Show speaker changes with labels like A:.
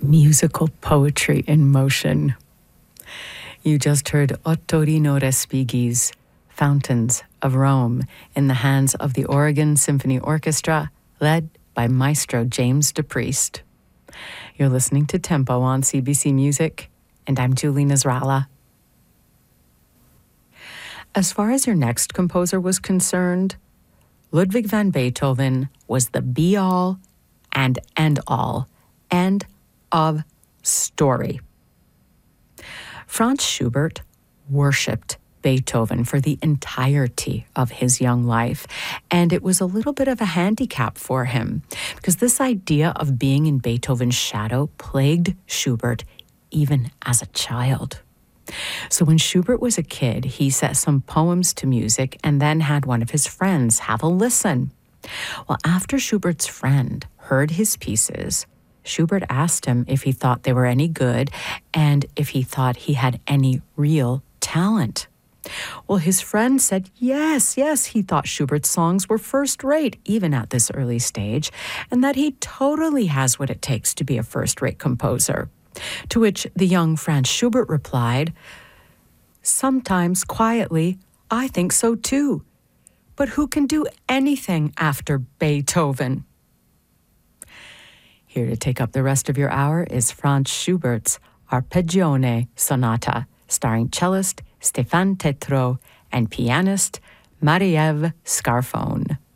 A: musical poetry in motion. You just heard Ottorino Respighi's Fountains of Rome in the hands of the Oregon Symphony Orchestra, led by Maestro James DePriest. You're listening to Tempo on CBC Music, and I'm Julie Nasrallah. As far as your next composer was concerned, Ludwig van Beethoven was the be-all and end-all end of story. Franz Schubert worshipped Beethoven for the entirety of his young life, and it was a little bit of a handicap for him because this idea of being in Beethoven's shadow plagued Schubert even as a child. So when Schubert was a kid, he set some poems to music and then had one of his friends have a listen. Well, after Schubert's friend heard his pieces, Schubert asked him if he thought they were any good and if he thought he had any real talent. Well, his friend said yes, he thought Schubert's songs were first-rate, even at this early stage, and that he totally has what it takes to be a first-rate composer. To which the young Franz Schubert replied, "Sometimes, quietly, I think so too. But who can do anything after Beethoven?" Here to take up the rest of your hour is Franz Schubert's Arpeggione Sonata, starring cellist Stéphane Tétrault and pianist Marie-Ève Scarfone.